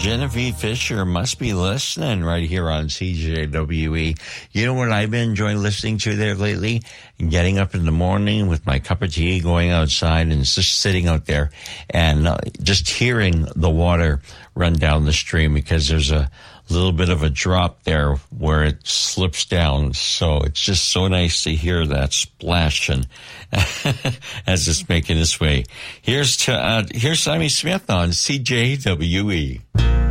Genevieve Fisher must be listening right here on CJWE. You know what I've been enjoying listening to there lately? Getting up in the morning with my cup of tea, going outside and just sitting out there and just hearing the water run down the stream, because there's a little bit of a drop there where it slips down. So it's just so nice to hear that splashing as it's making its way. Here's Sammy Smith on CJWE.